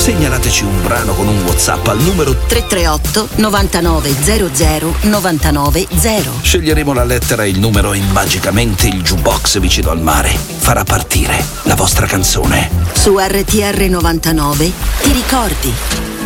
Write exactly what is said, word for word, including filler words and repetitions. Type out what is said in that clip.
segnalateci un brano con un WhatsApp al numero tre tre otto novantanove zero zero novantanove zero. Sceglieremo la lettera e il numero e magicamente il jukebox vicino al mare farà partire la vostra canzone. Su R T R novantanove ti ricordi.